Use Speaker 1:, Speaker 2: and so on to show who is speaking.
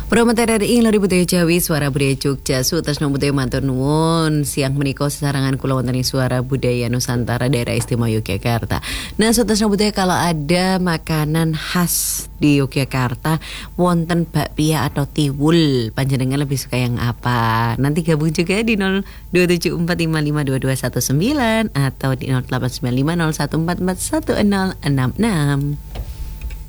Speaker 1: Promotor RI lari budaya Jawi suara budaya Jogja sutas no budaya matur nuwun siang menika sesarangan kula wonten ing suara budaya Nusantara daerah istimewa Yogyakarta. Nah sutas no budaya kalau ada makanan khas di Yogyakarta wonten bakpia atau tiwul panjenengan lebih suka yang apa? Nanti gabung juga di 0274552219 atau di 089501441066.